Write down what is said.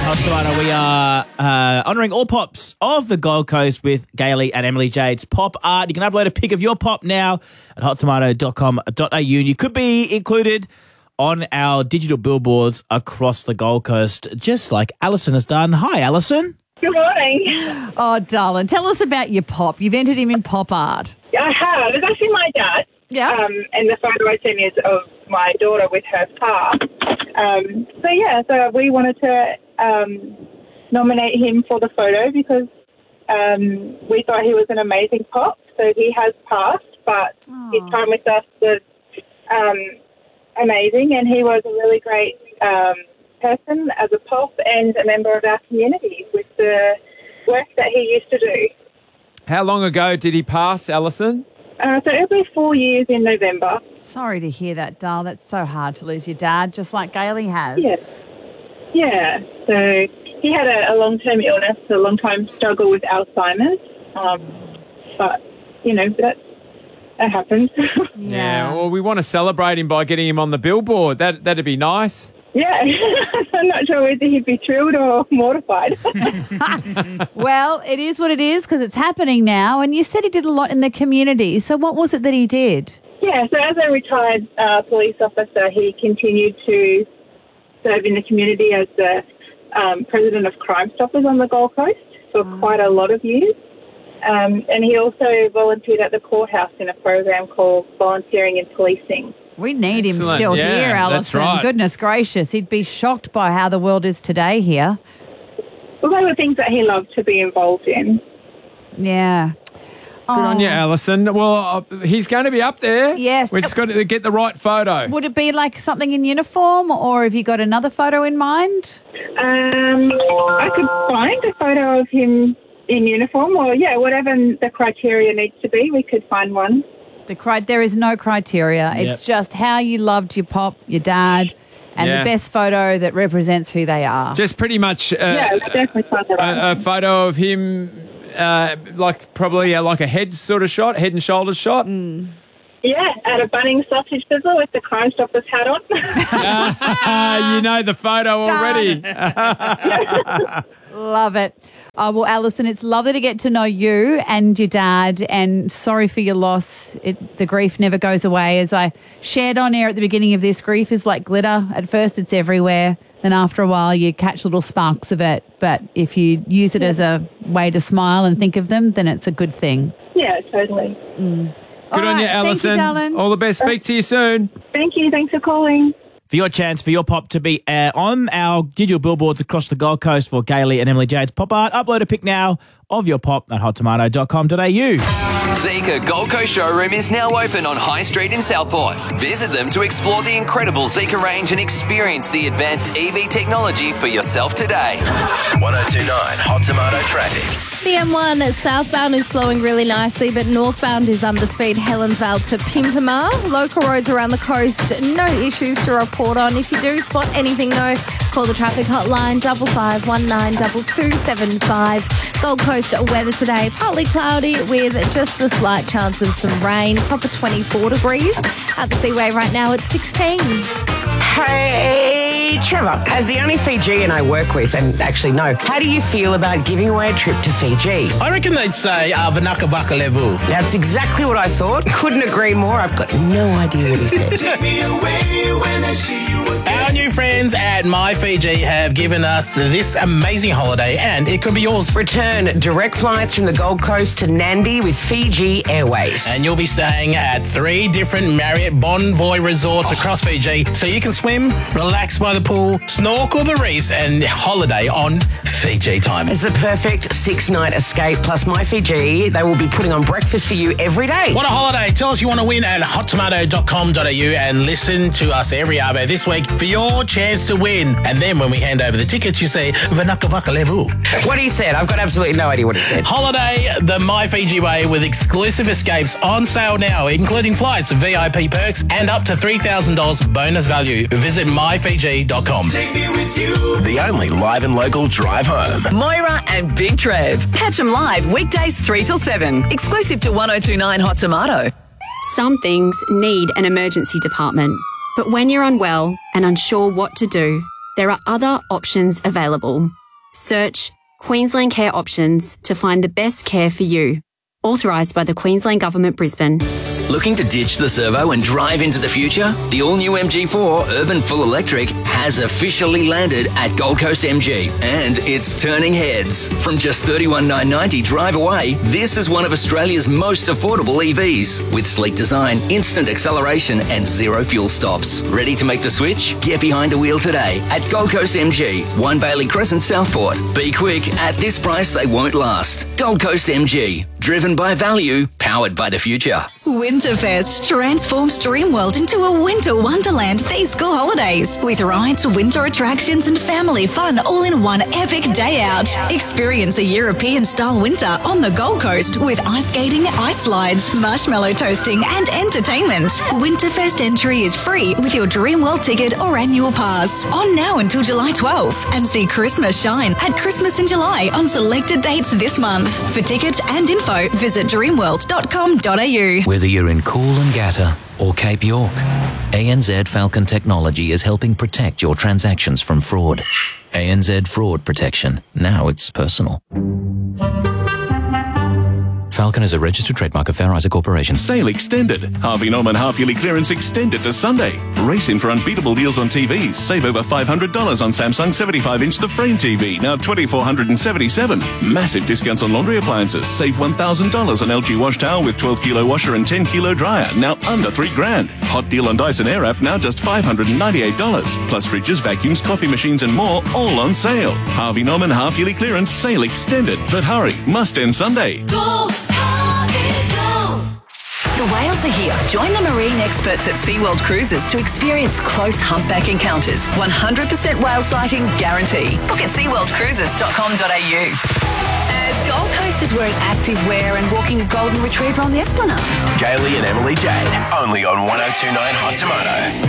Hot Tomato. We are honouring all pops of the Gold Coast with Gailey and Emily Jade's pop art. You can upload a pic of your pop now at hottomato.com.au and you could be included on our digital billboards across the Gold Coast, just like Alison has done. Hi, Alison. Good morning. Oh, darling, tell us about your pop. You've entered him in pop art. I have. It's actually my dad. Yeah. And the photo I sent is of my daughter with her car. So we wanted to nominate him for the photo because we thought he was an amazing pop. So he has passed, but his time with us was amazing, and he was a really great person as a pop and a member of our community with the work that he used to do. How long ago did he pass, Alison? So it'll be 4 years in November. Sorry to hear that, Darl. That's so hard to lose your dad, just like Gailey has. Yes. Yeah. So he had a long-term illness, a long-time struggle with Alzheimer's. But, that happens. Yeah, well, we want to celebrate him by getting him on the billboard. That'd be nice. Yeah. I'm not sure whether he'd be thrilled or mortified. Well, it is what it is because it's happening now. And you said he did a lot in the community. So what was it that he did? Yeah, so as a retired police officer, he continued to serve in the community as the president of Crime Stoppers on the Gold Coast for quite a lot of years. And he also volunteered at the courthouse in a program called Volunteering in Policing. We need him Excellent. still Yeah, here, Alison. that's right. Goodness gracious. He'd be shocked by how the world is today here. Well, they were things that he loved to be involved in. Yeah. Good on you, Alison. Well, he's going to be up there. Yes. We've just got to get the right photo. Would it be like something in uniform or have you got another photo in mind? I could find a photo of him in uniform or, whatever the criteria needs to be, we could find one. There is no criteria. It's just how you loved your pop, your dad, and the best photo that represents who they are. Just pretty much we'll definitely find the right a one. photo of him, probably like a head sort of shot, head and shoulders shot. Yeah, at a Bunnings sausage sizzle with the Crime Stoppers hat on. You know the photo already. Love it. Oh, well, Alison, it's lovely to get to know you and your dad, and sorry for your loss. The grief never goes away. As I shared on air at the beginning of this, grief is like glitter. At first it's everywhere. Then after a while you catch little sparks of it. But if you use it as a way to smile and think of them, then it's a good thing. Yeah, totally. Good on you, Alison. Thank you, darling. All the best. Speak to you soon. Thank you. Thanks for calling. For your chance for your pop to be on our digital billboards across the Gold Coast for Gailey and Emily Jade's pop art, upload a pic now of your pop at hottomato.com.au. Zika Gold Coast showroom is now open on High Street in Southport. Visit them to explore the incredible Zika range and experience the advanced EV technology for yourself today. 1029 Hot Tomato traffic. The M1 southbound is flowing really nicely, but northbound is under speed Helensvale to Pimpama. Local roads around the coast, no issues to report on. If you do spot anything though, call the traffic hotline 55192275. Gold Coast weather today, partly cloudy with just the slight chance of some rain. Top of 24 degrees. At the Seaway right now it's 16. Hey, Trevor, as the only Fijian I work with and actually know, how do you feel about giving away a trip to Fiji? I reckon they'd say Vanaka Vaka Levu. That's exactly what I thought. Couldn't agree more. I've got no idea what he said. Take me away when I see you again. Our new friends at My Fiji have given us this amazing holiday and it could be yours. Return direct flights from the Gold Coast to Nandi with Fiji Airways. And you'll be staying at 3 different Marriott Bonvoy resorts across Fiji so you can swim, relax by the pool, snorkel the reefs and holiday on Fiji time. It's the perfect 6-night escape. Plus My Fiji, they will be putting on breakfast for you every day. What a holiday. Tell us you want to win at hottomato.com.au and listen to us every hour this week for your chance to win. And then when we hand over the tickets, you say, Vanaka Vaka Levu. What he said, I've got absolutely no idea what he said. Holiday the My Fiji way with exclusive escapes on sale now, including flights, VIP perks, and up to $3,000 bonus value. Visit myfiji.com. Take me with you. The only live and local drive home. Moira and Big Trev. Catch them live weekdays 3 till 7. Exclusive to 1029 Hot Tomato. Some things need an emergency department. But when you're unwell and unsure what to do, there are other options available. Search Queensland Care Options to find the best care for you. Authorised by the Queensland Government, Brisbane. Looking to ditch the servo and drive into the future? The all-new MG4 Urban Full Electric has officially landed at Gold Coast MG, and it's turning heads. From just $31,990 drive away, this is one of Australia's most affordable EVs, with sleek design, instant acceleration, and zero fuel stops. Ready to make the switch? Get behind the wheel today at Gold Coast MG, 1 Bailey Crescent, Southport. Be quick, at this price they won't last. Gold Coast MG, driven by value, powered by the future. Winterfest transforms Dreamworld into a winter wonderland these school holidays, with rides, winter attractions and family fun all in one epic day out. Experience a European-style winter on the Gold Coast with ice skating, ice slides, marshmallow toasting and entertainment. Winterfest entry is free with your Dreamworld ticket or annual pass. On now until July 12th, and see Christmas shine at Christmas in July on selected dates this month. For tickets and info, visit dreamworld.com.au. Whether you're in Coolangatta or Cape York, ANZ Falcon Technology is helping protect your transactions from fraud. ANZ Fraud Protection. Now it's personal. Falcon is a registered trademark of Fair Isaac Corporation. Sale extended. Harvey Norman half-yearly clearance extended to Sunday. Race in for unbeatable deals on TVs. Save over $500 on Samsung 75-inch The Frame TV, now $2,477. Massive discounts on laundry appliances. Save $1,000 on LG wash towel with 12-kilo washer and 10-kilo dryer, now under $3,000. Hot deal on Dyson Airwrap, now just $598. Plus fridges, vacuums, coffee machines and more, all on sale. Harvey Norman half-yearly clearance sale extended. But hurry, must end Sunday. Go! The whales are here. Join the marine experts at SeaWorld Cruises to experience close humpback encounters. 100% whale sighting guarantee. Book at seaworldcruises.com.au. As Gold Coast is wearing active wear and walking a golden retriever on the Esplanade. Gailey and Emily Jade, only on 102.9 Hot Tomato.